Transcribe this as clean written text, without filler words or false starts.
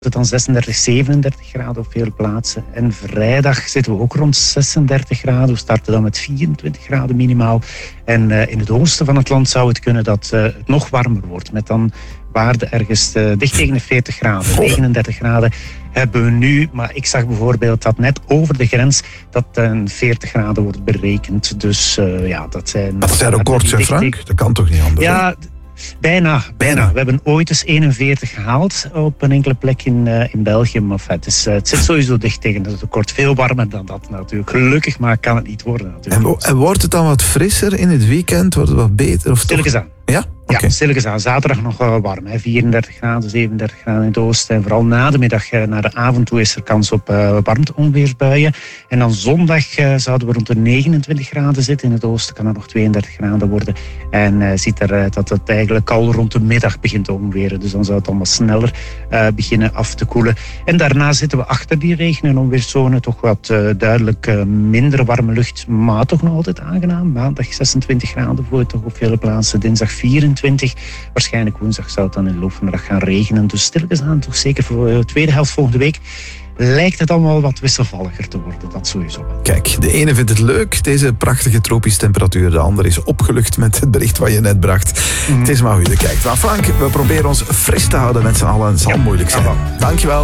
het dan 36, 37 graden op veel plaatsen. En vrijdag zitten we ook rond 36 graden. We starten dan met 24 graden minimaal. En in het oosten van het land zou het kunnen dat het nog warmer wordt. Met dan waarden ergens dicht tegen de 40 graden, 39 graden hebben we nu. Maar ik zag bijvoorbeeld dat net over de grens dat 40 graden wordt berekend. Dus dat zijn... Dat zijn records, hè, Frank? Dat kan toch niet anders? Ja, bijna. We hebben ooit eens 41 gehaald op een enkele plek in België. Maar het zit sowieso dicht tegen het record. Veel warmer dan dat natuurlijk. Gelukkig, maar kan het niet worden natuurlijk. En wordt het dan wat frisser in het weekend? Wordt het wat beter? Stilletjes aan. Ja? Ja, stilletjes aan. Zaterdag nog warm. 34 graden, 37 graden in het oosten. En vooral na de middag naar de avond toe is er kans op warmteonweersbuien. En dan zondag zouden we rond de 29 graden zitten. In het oosten kan het nog 32 graden worden. En ziet er dat het eigenlijk al rond de middag begint te onweren. Dus dan zou het allemaal sneller beginnen af te koelen. En daarna zitten we achter die regen- en onweerszone. Toch wat duidelijk minder warme lucht. Maar toch nog altijd aangenaam. Maandag 26 graden voor toch op vele plaatsen. Dinsdag 24. Waarschijnlijk woensdag zou het dan in de loop van de dag gaan regenen. Dus stilletjes aan, toch zeker voor de tweede helft volgende week lijkt het allemaal wat wisselvalliger te worden. Dat sowieso. Kijk, de ene vindt het leuk, deze prachtige tropische temperatuur. De andere is opgelucht met het bericht wat je net bracht. Het is maar hoe je kijkt. Maar Frank, we proberen ons fris te houden met z'n allen. Het zal moeilijk zijn. Dankjewel.